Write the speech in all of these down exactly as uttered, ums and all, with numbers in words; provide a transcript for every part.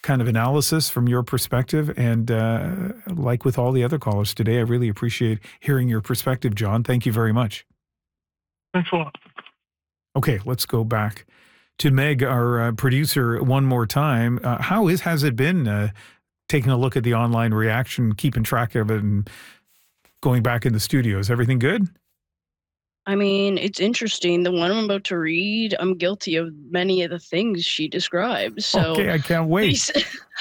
kind of analysis from your perspective. And uh, like with all the other callers today, I really appreciate hearing your perspective, John. Thank you very much. Thanks a lot. Okay, let's go back to Meg, our uh, producer, one more time. Uh, how is has it been uh, taking a look at the online reaction, keeping track of it, and going back in the studio? Is everything good? I mean, it's interesting. The one I'm about to read, I'm guilty of many of the things she describes. So Okay, I can't wait. Lisa,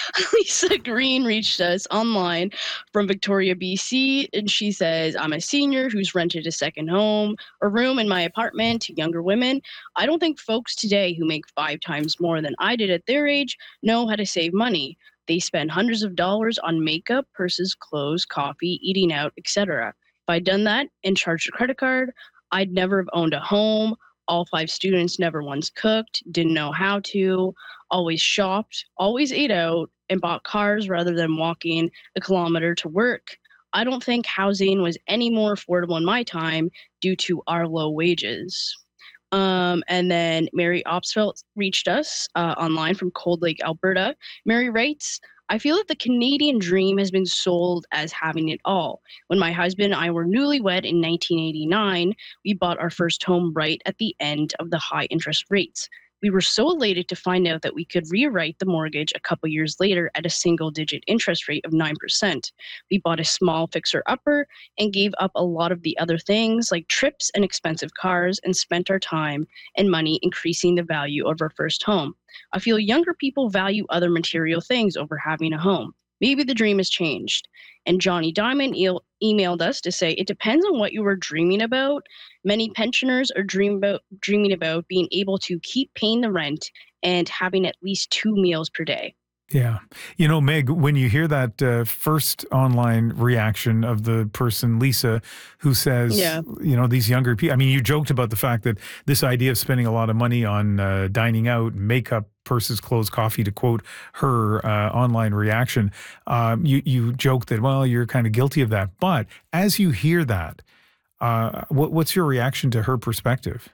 Lisa Green reached us online from Victoria, B C, and she says, I'm a senior who's rented a second home, a room in my apartment to younger women. I don't think folks today who make five times more than I did at their age know how to save money. They spend hundreds of dollars on makeup, purses, clothes, coffee, eating out, et cetera. If I'd done that and charged a credit card, I'd never have owned a home. All five students never once cooked, didn't know how to, always shopped, always ate out, and bought cars rather than walking a kilometer to work. I don't think housing was any more affordable in my time due to our low wages. Um, and then Mary Opsfeld reached us uh, online from Cold Lake, Alberta. Mary writes, I feel that the Canadian dream has been sold as having it all. When my husband and I were newlywed in nineteen eighty-nine, we bought our first home right at the end of the high interest rates. We were so elated to find out that we could rewrite the mortgage a couple years later at a single digit interest rate of nine percent. We bought a small fixer-upper and gave up a lot of the other things like trips and expensive cars and spent our time and money increasing the value of our first home. I feel younger people value other material things over having a home. Maybe the dream has changed. And Johnny Diamond e- emailed us to say, it depends on what you were dreaming about. Many pensioners are dream about, dreaming about being able to keep paying the rent and having at least two meals per day. Yeah. You know, Meg, when you hear that uh, first online reaction of the person, Lisa, who says, Yeah. you know, these younger people, I mean, you joked about the fact that this idea of spending a lot of money on uh, dining out, makeup, purses, clothes, coffee, to quote her uh, online reaction, um, you, you joked that, well, you're kind of guilty of that. But as you hear that, uh, what, what's your reaction to her perspective?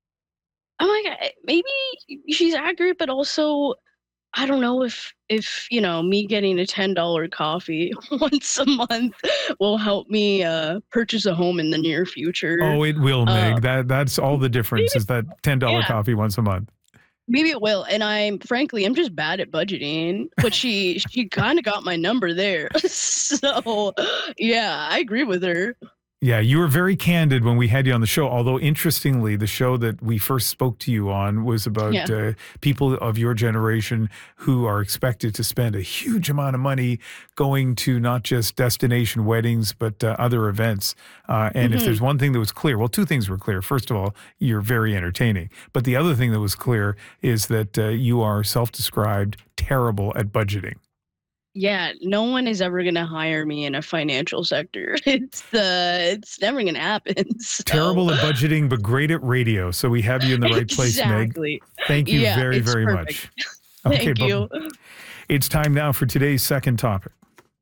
Oh my God, maybe she's accurate, but also I don't know if if you know me getting a ten dollar coffee once a month will help me uh, purchase a home in the near future. Oh, it will, Meg. Uh, that that's all the difference maybe, is that ten dollar yeah, coffee once a month. maybe it will. And I'm frankly I'm just bad at budgeting, but she she kind of got my number there. So yeah, I agree with her. Yeah, you were very candid when we had you on the show. Although, interestingly, the show that we first spoke to you on was about Yeah. uh, people of your generation who are expected to spend a huge amount of money going to not just destination weddings, but uh, other events. Uh, and if hmm there's one thing that was clear, well, two things were clear. First of all, you're very entertaining. But the other thing that was clear is that uh, you are self-described terrible at budgeting. Yeah, no one is ever gonna hire me in a financial sector. It's uh, it's never gonna happen. So Terrible at budgeting, but great at radio. So we have you in the right place, Meg. exactly. Thank you Yeah, very, it's very perfect. much. Okay, Thank but you. it's time now for today's second topic.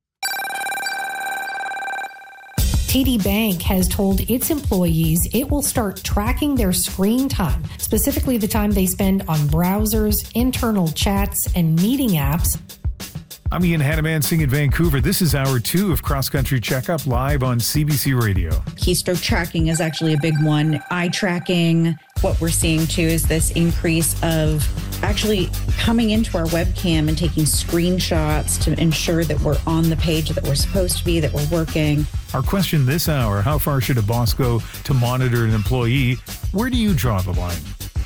T D Bank has told its employees it will start tracking their screen time, specifically the time they spend on browsers, internal chats, and meeting apps. I'm Ian Hannamansing in Vancouver. This is hour two of Cross Country Checkup live on C B C Radio. Keystroke tracking is actually a big one. Eye tracking. What we're seeing too is this increase of actually coming into our webcam and taking screenshots to ensure that we're on the page that we're supposed to be, that we're working. Our question this hour, how far should a boss go to monitor an employee? Where do you draw the line?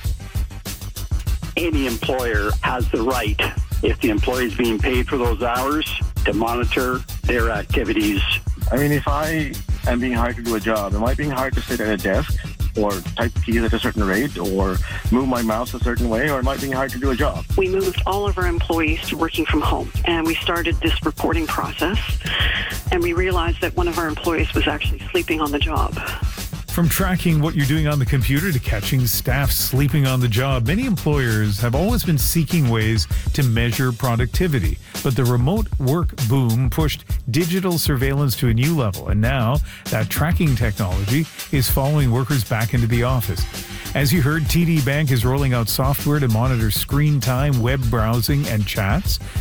Any employer has the right, if the employee is being paid for those hours, to monitor their activities. I mean, if I am being hired to do a job, am I being hired to sit at a desk or type keys at a certain rate or move my mouse a certain way, or am I being hired to do a job? We moved all of our employees to working from home, and we started this reporting process, and we realized that one of our employees was actually sleeping on the job. From tracking what you're doing on the computer to catching staff sleeping on the job, many employers have always been seeking ways to measure productivity. But the remote work boom pushed digital surveillance to a new level, and now that tracking technology is following workers back into the office. As you heard, T D Bank is rolling out software to monitor screen time, web browsing, and chats.